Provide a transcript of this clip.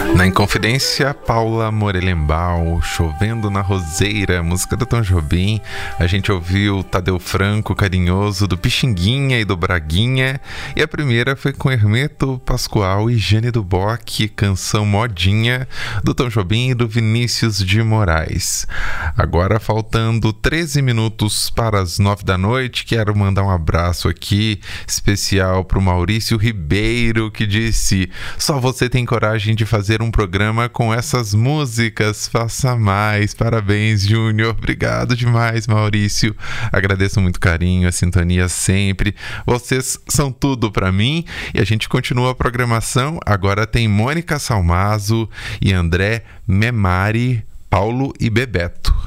Na Inconfidência, Paula Morelenbaum, Chovendo na Roseira, música do Tom Jobim. A gente ouviu Tadeu Franco, Carinhoso, do Pixinguinha e do Braguinha. E a primeira foi com Hermeto Pascoal e Jane do Bock, canção Modinha, do Tom Jobim e do Vinícius de Moraes. Agora, faltando 13 minutos para as 9 da noite, quero mandar um abraço aqui especial para o Maurício Ribeiro, que disse: só você tem coragem de fazer um programa com essas músicas, faça mais. Parabéns, Júnior. Obrigado demais, Maurício. Agradeço muito o carinho, a sintonia sempre. Vocês são tudo pra mim. E a gente continua a programação. Agora tem Mônica Salmazo e André Memari, Paulo e Bebeto.